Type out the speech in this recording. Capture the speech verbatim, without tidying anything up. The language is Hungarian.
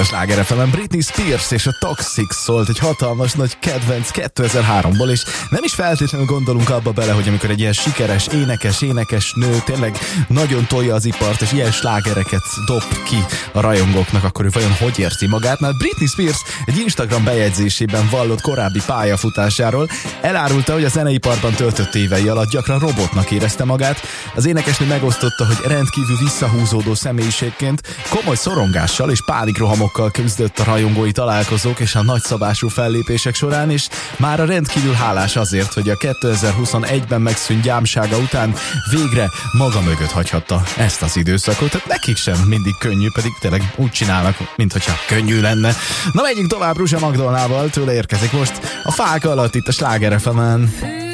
Sláger ef emen Britney Spears és a Toxic szólt, egy hatalmas nagy kedvenc kétezer-háromból, és nem is feltétlenül gondolunk abba bele, hogy amikor egy ilyen sikeres énekes, énekes nő tényleg nagyon tolja az ipart, és ilyen slágereket dob ki a rajongóknak, akkor ő vajon hogy érzi magát? Mert Britney Spears egy Instagram bejegyzésében vallott korábbi pályafutásáról, elárulta, hogy a zeneiparban töltött évei alatt gyakran robotnak érezte magát. Az énekesnő megosztotta, hogy rendkívül visszahúzódó személyiségként komoly szorongással és pánikrohamokkal küzdött a rajongói találkozók és a nagyszabású fellépések során, és mára rendkívül hálás azért, hogy a kétezer-huszonegyben megszűnt gyámsága után végre maga mögött hagyhatta ezt az időszakot. Tehát nekik sem mindig könnyű, pedig tényleg úgy csinálnak, minthogyha könnyű lenne. Na, menjünk tovább Ruzsa Magdolnával, tőle érkezik most a Fák alatt itt a Sláger ef emen.